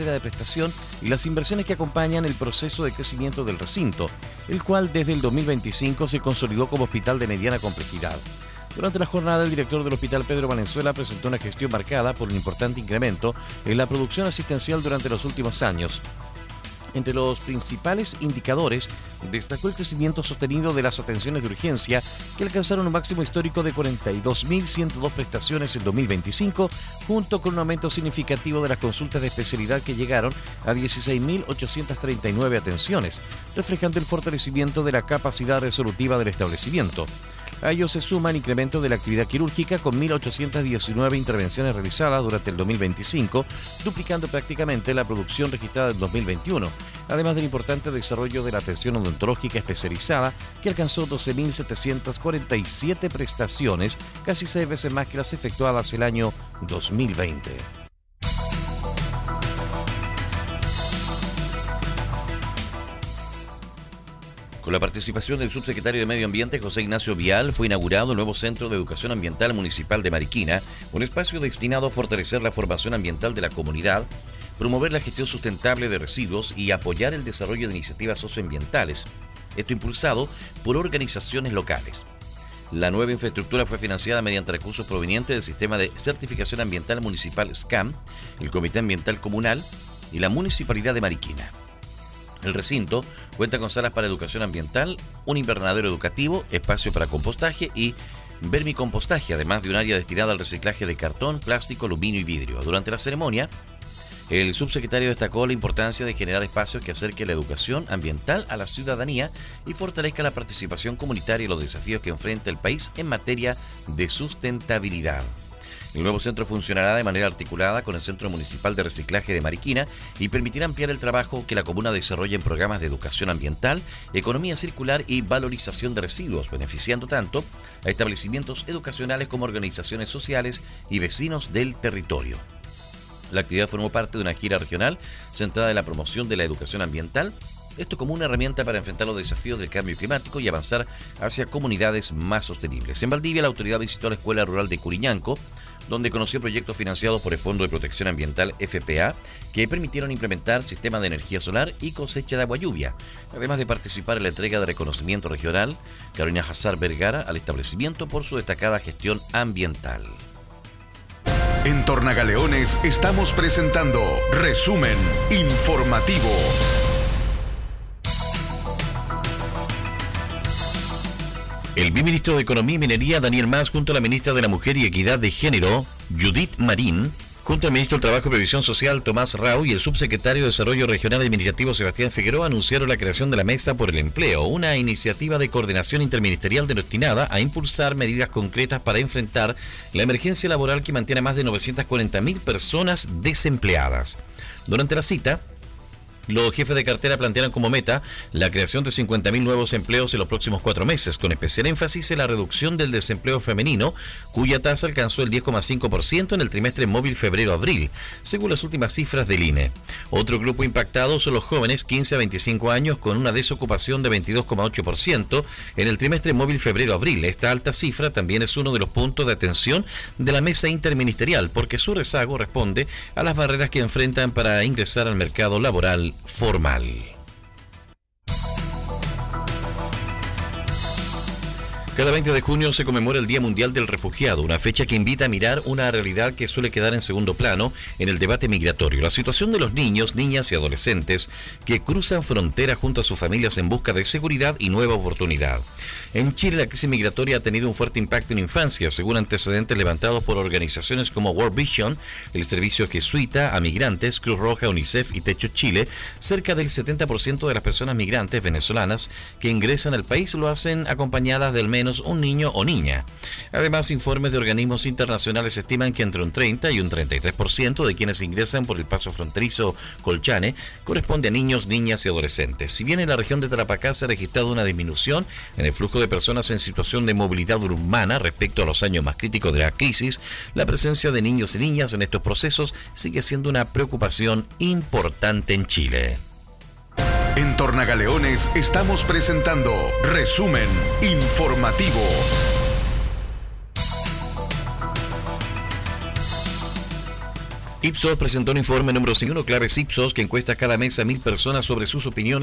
de prestación y las inversiones que acompañan el proceso de crecimiento del recinto, el cual desde el 2025 se consolidó como hospital de mediana complejidad. Durante la jornada, el director del Hospital Pedro Valenzuela presentó una gestión marcada por un importante incremento en la producción asistencial durante los últimos años. Entre los principales indicadores, destacó el crecimiento sostenido de las atenciones de urgencia, que alcanzaron un máximo histórico de 42.102 prestaciones en 2025, junto con un aumento significativo de las consultas de especialidad que llegaron a 16.839 atenciones, reflejando el fortalecimiento de la capacidad resolutiva del establecimiento. A ello se suma el incremento de la actividad quirúrgica con 1.819 intervenciones realizadas durante el 2025, duplicando prácticamente la producción registrada en 2021, además del importante desarrollo de la atención odontológica especializada, que alcanzó 12.747 prestaciones, casi 6 veces más que las efectuadas el año 2020. Con la participación del subsecretario de Medio Ambiente, José Ignacio Vial, fue inaugurado el nuevo Centro de Educación Ambiental Municipal de Mariquina, un espacio destinado a fortalecer la formación ambiental de la comunidad, promover la gestión sustentable de residuos y apoyar el desarrollo de iniciativas socioambientales. Esto impulsado por organizaciones locales. La nueva infraestructura fue financiada mediante recursos provenientes del Sistema de Certificación Ambiental Municipal SCAM, el Comité Ambiental Comunal y la Municipalidad de Mariquina. El recinto cuenta con salas para educación ambiental, un invernadero educativo, espacio para compostaje y vermicompostaje, además de un área destinada al reciclaje de cartón, plástico, aluminio y vidrio. Durante la ceremonia, el subsecretario destacó la importancia de generar espacios que acerquen la educación ambiental a la ciudadanía y fortalezca la participación comunitaria y los desafíos que enfrenta el país en materia de sustentabilidad. El nuevo centro funcionará de manera articulada con el Centro Municipal de Reciclaje de Mariquina y permitirá ampliar el trabajo que la comuna desarrolla en programas de educación ambiental, economía circular y valorización de residuos, beneficiando tanto a establecimientos educacionales como organizaciones sociales y vecinos del territorio. La actividad formó parte de una gira regional centrada en la promoción de la educación ambiental, esto como una herramienta para enfrentar los desafíos del cambio climático y avanzar hacia comunidades más sostenibles. En Valdivia, la autoridad visitó la Escuela Rural de Curiñanco, donde conoció proyectos financiados por el Fondo de Protección Ambiental FPA que permitieron implementar sistemas de energía solar y cosecha de agua lluvia, además de participar en la entrega de reconocimiento regional Carolina Hazard Vergara al establecimiento por su destacada gestión ambiental. En Tornagaleones estamos presentando Resumen Informativo. El viceministro de Economía y Minería, Daniel Mas, junto a la ministra de la Mujer y Equidad de Género, Judith Marín, junto al ministro del Trabajo y Previsión Social, Tomás Rau, y el subsecretario de Desarrollo Regional y Administrativo, Sebastián Figueroa, anunciaron la creación de la Mesa por el Empleo, una iniciativa de coordinación interministerial destinada a impulsar medidas concretas para enfrentar la emergencia laboral que mantiene a más de 940.000 personas desempleadas. Durante la cita, los jefes de cartera plantearon como meta la creación de 50.000 nuevos empleos en los próximos 4 meses, con especial énfasis en la reducción del desempleo femenino, cuya tasa alcanzó el 10,5% en el trimestre móvil febrero-abril, según las últimas cifras del INE. Otro grupo impactado son los jóvenes 15 a 25 años, con una desocupación de 22,8% en el trimestre móvil febrero-abril. Esta alta cifra también es uno de los puntos de atención de la mesa interministerial, porque su rezago responde a las barreras que enfrentan para ingresar al mercado laboral formal. Cada 20 de junio se conmemora el Día Mundial del Refugiado, una fecha que invita a mirar una realidad que suele quedar en segundo plano en el debate migratorio. La situación de los niños, niñas y adolescentes que cruzan fronteras junto a sus familias en busca de seguridad y nueva oportunidad. En Chile, la crisis migratoria ha tenido un fuerte impacto en infancia, según antecedentes levantados por organizaciones como World Vision, el Servicio Jesuita a Migrantes, Cruz Roja, UNICEF y Techo Chile. Cerca del 70% de las personas migrantes venezolanas que ingresan al país lo hacen acompañadas del menos un niño o niña. Además, informes de organismos internacionales estiman que entre un 30 y un 33% de quienes ingresan por el paso fronterizo Colchane corresponde a niños, niñas y adolescentes. Si bien en la región de Tarapacá se ha registrado una disminución en el flujo de personas en situación de movilidad urbana respecto a los años más críticos de la crisis, la presencia de niños y niñas en estos procesos sigue siendo una preocupación importante en Chile. En Tornagaleones estamos presentando Resumen Informativo. Ipsos presentó un informe número 51, Claves Ipsos, que encuesta cada mes a 1.000 personas sobre sus opiniones